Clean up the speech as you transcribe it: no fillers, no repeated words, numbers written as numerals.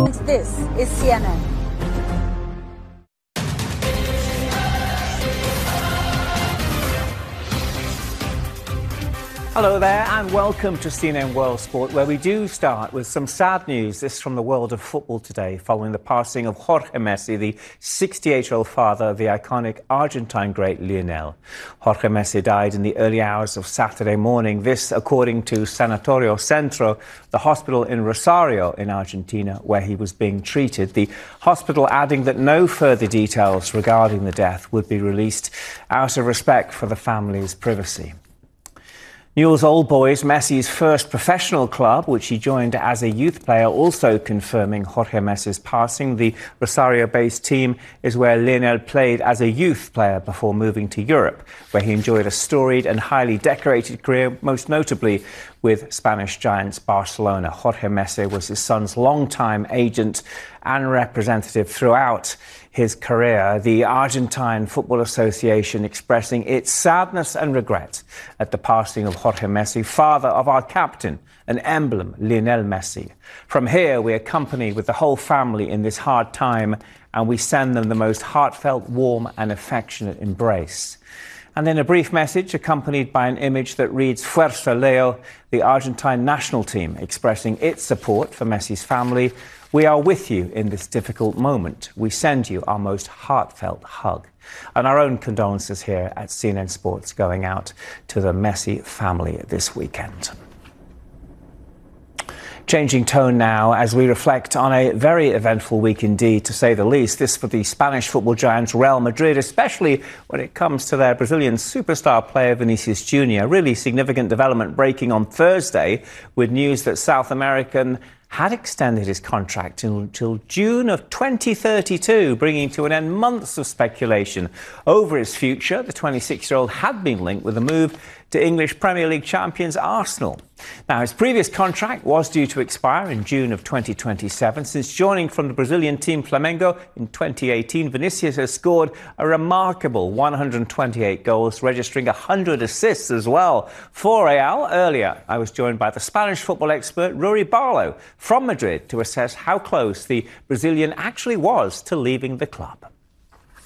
This is CNN. Hello there and welcome to CNN World Sport, where we do start with some sad news. This from the world of football today, following the passing of Jorge Messi, the 68-year-old father of the iconic Argentine great Lionel. Jorge Messi died in the early hours of Saturday morning. This, according to Sanatorio Centro, the hospital in Rosario in Argentina, where he was being treated. The hospital adding that no further details regarding the death would be released out of respect for the family's privacy. Newell's Old Boys, Messi's first professional club, which he joined as a youth player, also confirming Jorge Messi's passing. The Rosario-based team is where Lionel played as a youth player before moving to Europe, where he enjoyed a storied and highly decorated career, most notably with Spanish giants Barcelona. Jorge Messi was his son's longtime agent and representative throughout his career. The Argentine Football Association expressing its sadness and regret at the passing of Jorge Messi, father of our captain, an emblem, Lionel Messi. From here, we accompany with the whole family in this hard time, and we send them the most heartfelt, warm and affectionate embrace. And then a brief message accompanied by an image that reads Fuerza Leo, the Argentine national team expressing its support for Messi's family. We are with you in this difficult moment. We send you our most heartfelt hug. And our own condolences here at CNN Sports going out to the Messi family this weekend. Changing tone now as we reflect on a very eventful week indeed, to say the least. This for the Spanish football giants Real Madrid, especially when it comes to their Brazilian superstar player Vinicius Jr. Really significant development breaking on Thursday with news that South American had extended his contract until June of 2032, bringing to an end months of speculation over his future. The 26-year-old had been linked with a move to English Premier League champions Arsenal. Now, his previous contract was due to expire in June of 2027. Since joining from the Brazilian team Flamengo in 2018, Vinicius has scored a remarkable 128 goals, registering 100 assists as well for Real. Earlier, I was joined by the Spanish football expert Rui Barlow from Madrid to assess how close the Brazilian actually was to leaving the club.